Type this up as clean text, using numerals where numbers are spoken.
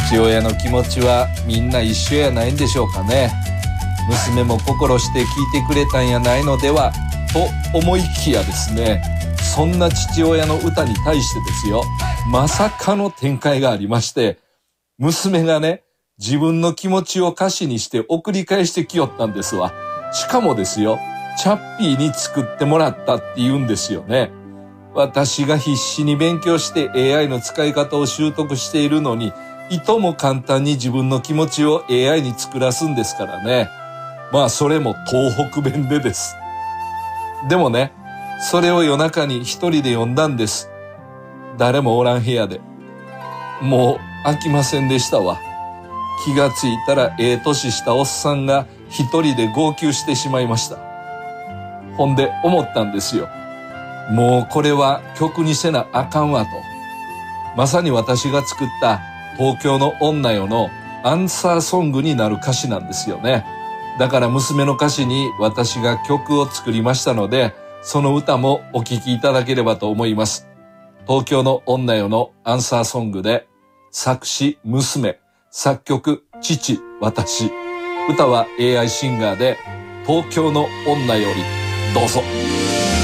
父親の気持ちはみんな一緒やないんでしょうかね。娘も心して聞いてくれたんやないのではと思いきやですね、そんな父親の歌に対してですよ、まさかの展開がありまして、娘がね、自分の気持ちを歌詞にして送り返してきよったんですわ。しかもですよ、チャッピーに作ってもらったって言うんですよね。私が必死に勉強して AI の使い方を習得しているのに、いとも簡単に自分の気持ちを AI に作らすんですからね。まあそれも東北弁でです。でもね、それを夜中に一人で読んだんです。誰もおらん部屋で。もう飽きませんでしたわ。気がついたら年したおっさんが一人で号泣してしまいました。ほんで思ったんですよ。もうこれは曲にせなあかんわと。まさに私が作った東京の女よのアンサーソングになる歌詞なんですよね。だから娘の歌詞に私が曲を作りましたので、その歌もお聴きいただければと思います。東京の女よのアンサーソングで、作詞娘、作曲父私、歌は AI シンガーで東京の女より、どうぞ。